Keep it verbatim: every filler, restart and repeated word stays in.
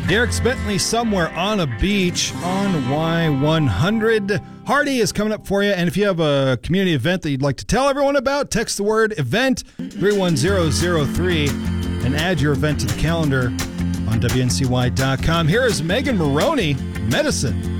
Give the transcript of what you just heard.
Dierks Bentley somewhere on a beach on Y one hundred. Hardy is coming up for you, and if you have a community event that you'd like to tell everyone about, text the word event three one zero zero three and add your event to the calendar on W N C Y dot com. Here is Megan Moroney, Medicine.